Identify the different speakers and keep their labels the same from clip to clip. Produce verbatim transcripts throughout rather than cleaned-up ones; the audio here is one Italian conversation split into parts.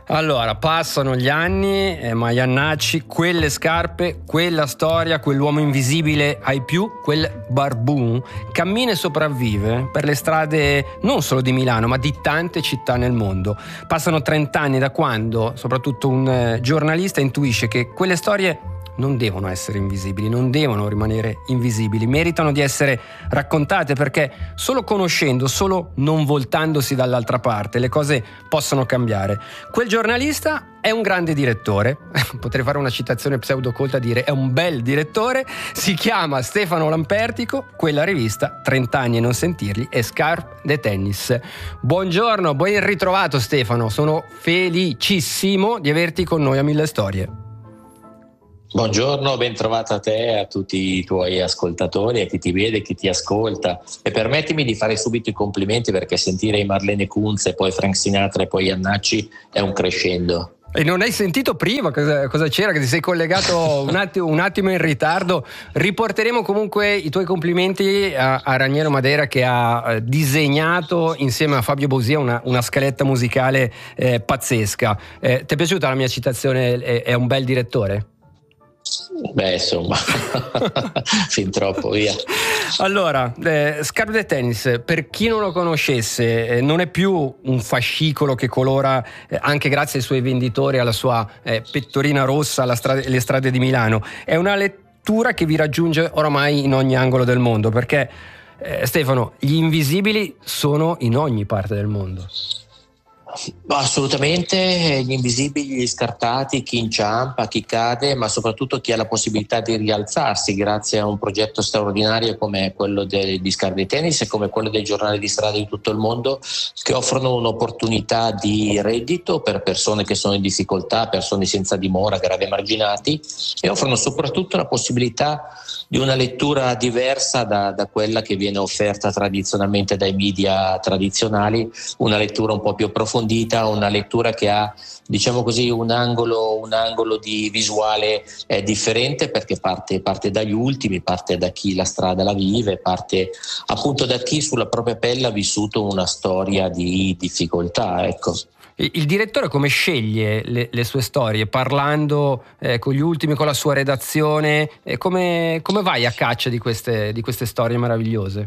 Speaker 1: Allora, passano gli anni, eh, ma Iannacci, quelle scarpe, quella storia, quell'uomo invisibile ai più, quel barbun, cammina e sopravvive per le strade non solo di Milano, ma di tante città nel mondo. Passano trent'anni da quando, soprattutto un eh, giornalista intuisce che quelle storie non devono essere invisibili, non devono rimanere invisibili, meritano di essere raccontate, perché solo conoscendo, solo non voltandosi dall'altra parte, le cose possono cambiare. Quel giornalista è un grande direttore, potrei fare una citazione pseudocolta, dire è un bel direttore, si chiama Stefano Lampertico, quella rivista, trent'anni e non sentirli, è Scarpe de Tennis. Buongiorno, ben ritrovato Stefano, sono felicissimo di averti con noi a Mille Storie.
Speaker 2: Buongiorno, ben trovato a te e a tutti i tuoi ascoltatori, a chi ti vede, chi ti ascolta, e permettimi di fare subito i complimenti, perché sentire i Marlene Kunz e poi Frank Sinatra e poi Iannacci è un crescendo.
Speaker 1: E non hai sentito prima cosa, cosa c'era, che ti sei collegato un attimo, un attimo in ritardo. Riporteremo comunque i tuoi complimenti a, a Raniero Madeira, che ha eh, disegnato insieme a Fabio Bausia una, una scaletta musicale eh, pazzesca. Eh, ti è piaciuta la mia citazione? È, è un bel direttore?
Speaker 2: Beh, insomma, fin troppo, via.
Speaker 1: Allora, eh, Scarpe de Tennis, per chi non lo conoscesse, eh, non è più un fascicolo che colora, eh, anche grazie ai suoi venditori, alla sua eh, pettorina rossa, alla strada, le strade di Milano. È una lettura che vi raggiunge oramai in ogni angolo del mondo, perché, eh, Stefano, gli invisibili sono in ogni parte del mondo.
Speaker 2: Assolutamente, gli invisibili, gli scartati, chi inciampa, chi cade, ma soprattutto chi ha la possibilità di rialzarsi grazie a un progetto straordinario come quello de, di Scarpe de Tennis e come quello dei giornali di strada di tutto il mondo, che offrono un'opportunità di reddito per persone che sono in difficoltà, persone senza dimora, gravi emarginati, e offrono soprattutto la possibilità di una lettura diversa da, da quella che viene offerta tradizionalmente dai media tradizionali, una lettura un po' più approfondita, una lettura che ha, diciamo così, un angolo, un angolo di visuale eh, differente, perché parte, parte dagli ultimi, parte da chi la strada la vive, parte appunto da chi sulla propria pelle ha vissuto una storia di difficoltà, ecco.
Speaker 1: Il direttore come sceglie le, le sue storie? Parlando eh, con gli ultimi, con la sua redazione, eh, come, come vai a caccia di queste, di queste storie meravigliose?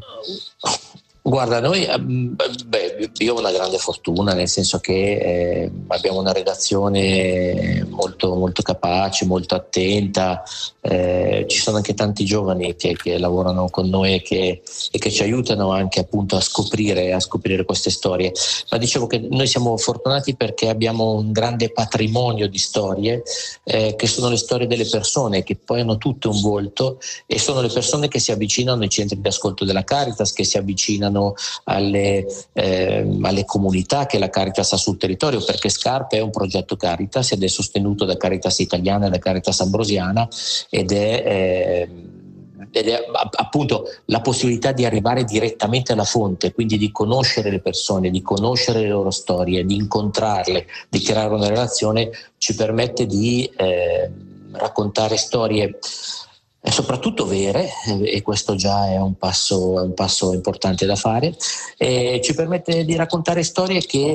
Speaker 2: Guarda, noi beh, io ho una grande fortuna, nel senso che eh, abbiamo una redazione molto, molto capace, molto attenta, eh, ci sono anche tanti giovani che, che lavorano con noi e che, e che ci aiutano anche appunto a scoprire, a scoprire queste storie. Ma dicevo che noi siamo fortunati perché abbiamo un grande patrimonio di storie, eh, che sono le storie delle persone, che poi hanno tutte un volto, e sono le persone che si avvicinano ai centri di ascolto della Caritas, che si avvicinano Alle, eh, alle comunità che la Caritas ha sul territorio, perché Scarpe è un progetto Caritas ed è sostenuto da Caritas Italiana e da Caritas Ambrosiana, ed è, eh, ed è appunto la possibilità di arrivare direttamente alla fonte, quindi di conoscere le persone, di conoscere le loro storie, di incontrarle, di creare una relazione, ci permette di eh, raccontare storie e soprattutto vere, e questo già è un passo, è un passo importante da fare, e ci permette di raccontare storie che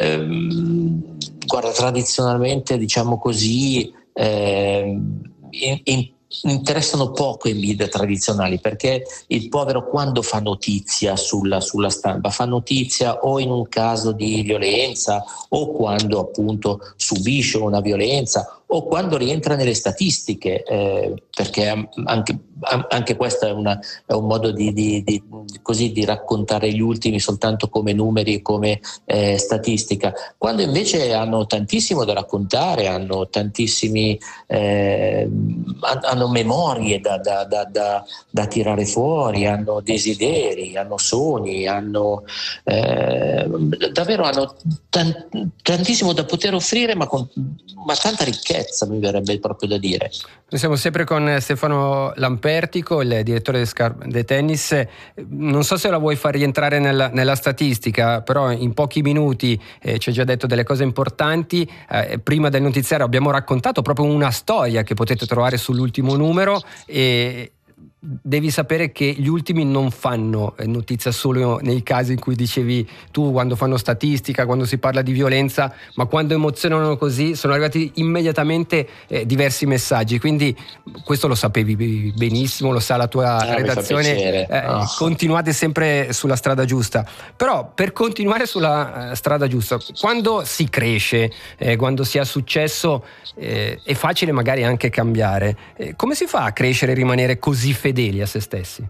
Speaker 2: ehm, guarda, tradizionalmente, diciamo così, ehm, in, in interessano poco i media tradizionali, perché il povero, quando fa notizia sulla, sulla stampa, fa notizia o in un caso di violenza, o quando appunto subisce una violenza, o quando rientra nelle statistiche, eh, perché anche, anche questo è, una, è un modo di, di, di, così, di raccontare gli ultimi soltanto come numeri, come eh, statistica, quando invece hanno tantissimo da raccontare, hanno tantissimi eh, hanno memorie da, da, da, da, da tirare fuori, hanno desideri, hanno sogni, hanno eh, davvero hanno tan, tantissimo da poter offrire, ma con ma tanta ricchezza, mi verrebbe proprio da dire.
Speaker 1: Noi siamo sempre con Stefano Lampertico, il direttore di Scarpe de Tennis. Non so se la vuoi far rientrare nella, nella statistica, però in pochi minuti eh, ci hai già detto delle cose importanti. Eh, prima del notiziario abbiamo raccontato proprio una storia che potete trovare sull'ultimo numero, e devi sapere che gli ultimi non fanno notizia solo nei casi in cui dicevi tu, quando fanno statistica, quando si parla di violenza, ma quando emozionano così sono arrivati immediatamente eh, diversi messaggi, quindi questo lo sapevi benissimo, lo sa la tua
Speaker 2: ah,
Speaker 1: redazione, eh,
Speaker 2: oh.
Speaker 1: continuate sempre sulla strada giusta. Però per continuare sulla eh, strada giusta, quando si cresce, eh, quando si ha successo, eh, è facile magari anche cambiare. Eh, come si fa a crescere e rimanere così fedeli a se stessi?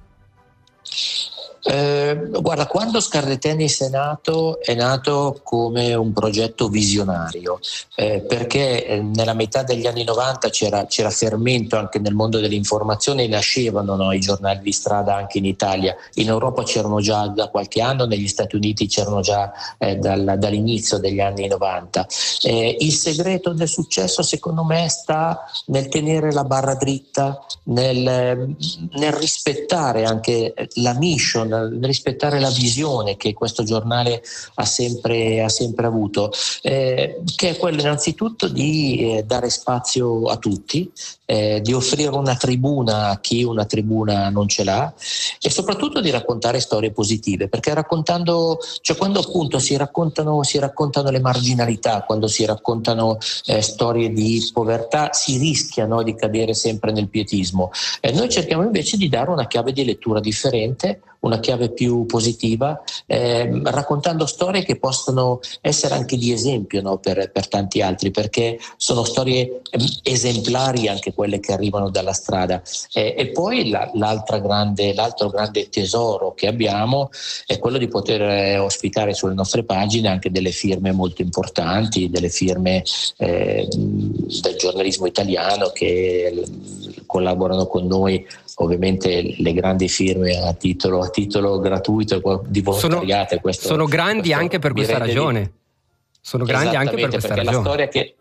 Speaker 2: Eh, guarda, quando Scarlet Tennis è nato, è nato come un progetto visionario, eh, perché eh, nella metà degli anni novanta c'era, c'era fermento anche nel mondo dell'informazione, nascevano no, i giornali di strada anche in Italia, in Europa c'erano già da qualche anno, negli Stati Uniti c'erano già eh, dal, dall'inizio degli anni novanta. Eh, il segreto del successo secondo me sta nel tenere la barra dritta, nel, nel rispettare anche la mission, rispettare la visione che questo giornale ha sempre, ha sempre avuto, eh, che è quello innanzitutto di eh, dare spazio a tutti, eh, di offrire una tribuna a chi una tribuna non ce l'ha e soprattutto di raccontare storie positive, perché raccontando, cioè quando appunto si raccontano, si raccontano le marginalità, quando si raccontano eh, storie di povertà, si rischia no, di cadere sempre nel pietismo. Eh, noi cerchiamo invece di dare una chiave di lettura differente, una chiave più positiva, eh, raccontando storie che possono essere anche di esempio no, per, per tanti altri, perché sono storie eh, esemplari anche quelle che arrivano dalla strada. Eh, e poi la, l'altra grande, l'altro grande tesoro che abbiamo è quello di poter eh, ospitare sulle nostre pagine anche delle firme molto importanti, delle firme eh, del giornalismo italiano che collaborano con noi, ovviamente le grandi firme a titolo, a titolo gratuito di volontariato.
Speaker 1: Sono,
Speaker 2: questo,
Speaker 1: sono grandi
Speaker 2: questo
Speaker 1: anche per questa ragione. Di... Sono grandi anche per questa
Speaker 2: perché
Speaker 1: ragione.
Speaker 2: La storia che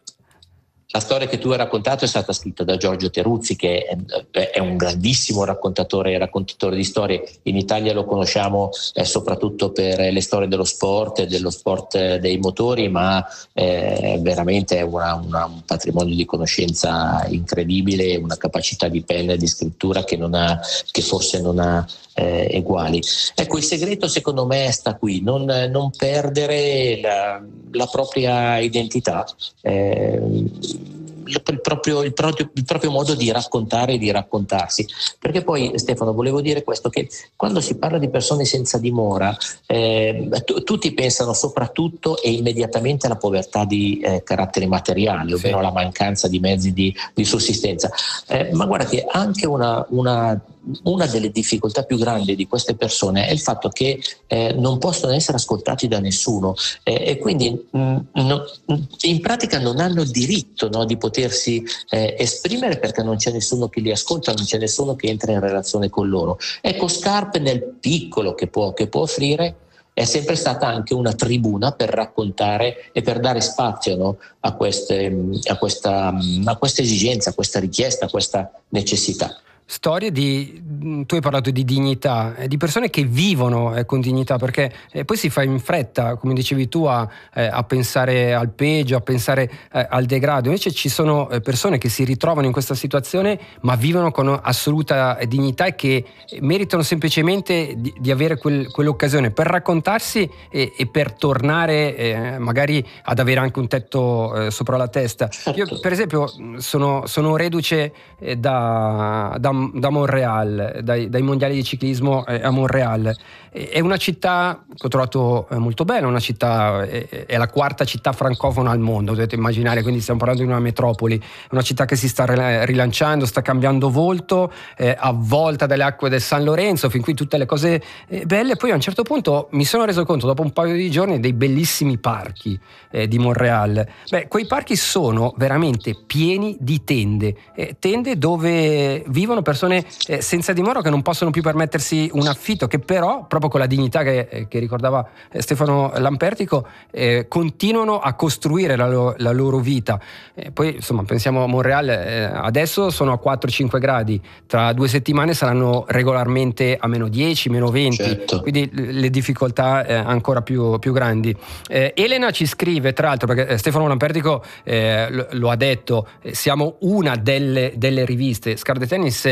Speaker 2: La storia che tu hai raccontato è stata scritta da Giorgio Teruzzi, che è un grandissimo raccontatore raccontatore di storie. In Italia lo conosciamo eh, soprattutto per le storie dello sport, dello sport dei motori, ma eh, veramente è una, una, un patrimonio di conoscenza incredibile, una capacità di penna e di scrittura che, non ha, che forse non ha eh, uguali. Ecco, il segreto secondo me sta qui, non, non perdere la, la propria identità. Eh, Il proprio, il, proprio, il proprio modo di raccontare e di raccontarsi, perché poi Stefano volevo dire questo, che quando si parla di persone senza dimora eh, t- tutti pensano soprattutto e immediatamente alla povertà di eh, carattere materiale, ovvero alla mancanza di mezzi di, di sussistenza, eh, ma guarda che anche una, una una delle difficoltà più grandi di queste persone è il fatto che eh, non possono essere ascoltati da nessuno eh, e quindi mh, no, in pratica non hanno il diritto no, di potersi eh, esprimere, perché non c'è nessuno che li ascolta, non c'è nessuno che entra in relazione con loro. Ecco, Scarpe nel piccolo che può, che può offrire è sempre stata anche una tribuna per raccontare e per dare spazio no, a, queste, a, questa, a questa esigenza, a questa richiesta, a questa necessità.
Speaker 1: Storie di, tu hai parlato di dignità, di persone che vivono eh, con dignità, perché eh, poi si fa in fretta, come dicevi tu, a, eh, a pensare al peggio, a pensare eh, al degrado. Invece ci sono eh, persone che si ritrovano in questa situazione ma vivono con assoluta dignità e che meritano semplicemente di, di avere quel, quell'occasione per raccontarsi e, e per tornare eh, magari ad avere anche un tetto eh, sopra la testa. Io per esempio sono, sono reduce eh, da, da da Montréal, dai, dai mondiali di ciclismo a Montréal. È una città che ho trovato molto bella, una città, è la quarta città francofona al mondo, dovete immaginare, quindi stiamo parlando di una metropoli, una città che si sta rilanciando, sta cambiando volto, eh, avvolta dalle acque del San Lorenzo, fin qui tutte le cose belle. Poi a un certo punto mi sono reso conto, dopo un paio di giorni, dei bellissimi parchi eh, di Montréal. Beh, quei parchi sono veramente pieni di tende, eh, tende dove vivono persone eh, senza dimora, che non possono più permettersi un affitto, che però proprio con la dignità che, che ricordava eh, Stefano Lampertico eh, continuano a costruire la, lo, la loro vita. Eh, poi insomma pensiamo a Montréal, eh, adesso sono a quattro cinque gradi, tra due settimane saranno regolarmente a meno dieci, meno venti, certo. Quindi le difficoltà eh, ancora più, più grandi. eh, Elena ci scrive, tra l'altro, perché Stefano Lampertico eh, lo, lo ha detto, eh, siamo una delle, delle riviste. Scarlet Tennis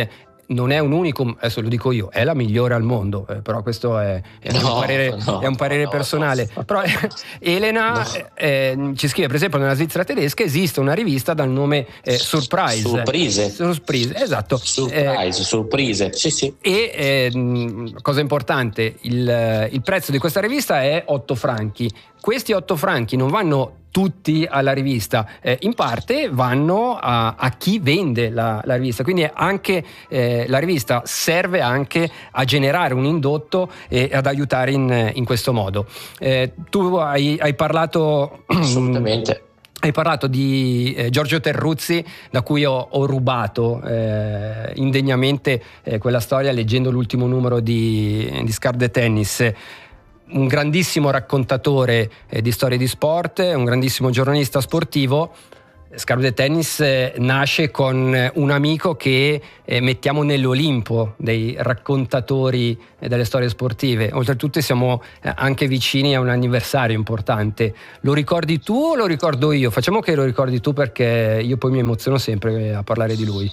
Speaker 1: non è un unicum, adesso lo dico io, è la migliore al mondo, eh, però questo è, è
Speaker 2: no,
Speaker 1: un parere,
Speaker 2: no,
Speaker 1: è un parere
Speaker 2: no,
Speaker 1: personale.
Speaker 2: no.
Speaker 1: Però Elena
Speaker 2: no.
Speaker 1: eh, ci scrive, per esempio, nella Svizzera tedesca esiste una rivista dal nome eh, Surprise.
Speaker 2: Surprise.
Speaker 1: Surprise, esatto.
Speaker 2: Surprise, eh, surprise, sì sì.
Speaker 1: E eh, cosa importante, il, il prezzo di questa rivista è otto franchi. Questi otto franchi non vanno tutti alla rivista, eh, in parte vanno a, a chi vende la, la rivista, quindi anche eh, la rivista serve anche a generare un indotto e ad aiutare in, in questo modo. Eh, tu hai, hai parlato
Speaker 2: assolutamente
Speaker 1: Hai parlato di eh, Giorgio Terruzzi, da cui ho, ho rubato eh, indegnamente eh, quella storia leggendo l'ultimo numero di, di Scarpe de Tennis. Un grandissimo raccontatore eh, di storie di sport, un grandissimo giornalista sportivo. Scarpe de Tennis eh, nasce con eh, un amico che eh, mettiamo nell'Olimpo dei raccontatori eh, delle storie sportive. Oltretutto siamo eh, anche vicini a un anniversario importante. Lo ricordi tu o lo ricordo io? Facciamo che lo ricordi tu, perché io poi mi emoziono sempre a parlare di lui.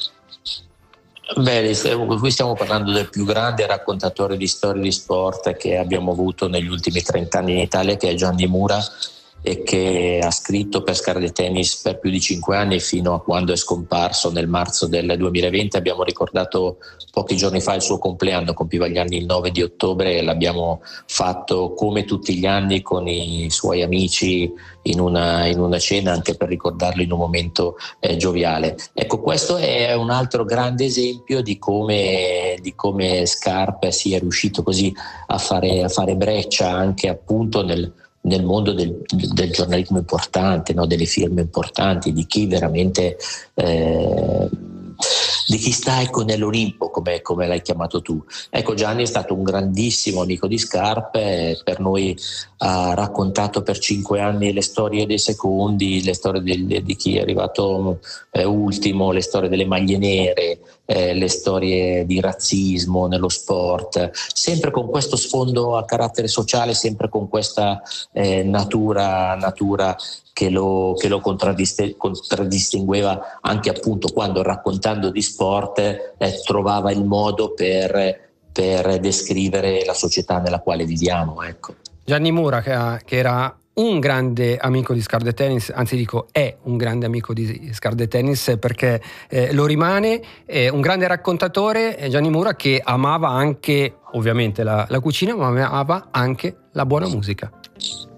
Speaker 2: Beh, qui stiamo parlando del più grande raccontatore di storie di sport che abbiamo avuto negli ultimi trent'anni in Italia, che è Gianni Mura, e che ha scritto per Scarpe de Tennis per più di cinque anni, fino a quando è scomparso nel marzo del duemilaventi. Abbiamo ricordato pochi giorni fa il suo compleanno, compiva gli anni il nove di ottobre, e l'abbiamo fatto come tutti gli anni con i suoi amici in una, in una cena, anche per ricordarlo in un momento eh, gioviale. Ecco, questo è un altro grande esempio di come, di come Scarpe sia riuscito così a fare, a fare breccia anche appunto nel nel mondo del, del giornalismo importante, no? Delle firme importanti, di chi veramente eh, di chi sta ecco nell'Olimpo, come, come l'hai chiamato tu. Ecco, Gianni è stato un grandissimo amico di Scarpe, per noi ha raccontato per cinque anni le storie dei secondi, le storie di, di chi è arrivato eh, ultimo, le storie delle maglie nere, eh, le storie di razzismo nello sport, sempre con questo sfondo a carattere sociale, sempre con questa eh, natura, natura che lo, che lo contraddist- contraddistingueva anche appunto quando, raccontando di sport, eh, trovava il modo per, per descrivere la società nella quale viviamo. Ecco.
Speaker 1: Gianni Mura, che, che era un grande amico di Scarpe de Tennis, anzi dico è un grande amico di Scarpe de Tennis, perché eh, lo rimane, eh, un grande raccontatore, eh, Gianni Mura, che amava anche ovviamente la, la cucina, ma amava anche la buona musica.